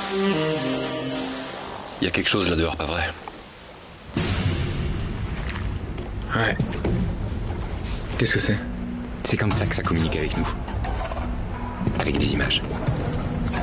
Il y a quelque chose là dehors, pas vrai? Ouais. Qu'est-ce que c'est? C'est comme ça que ça communique avec nous. Avec des images.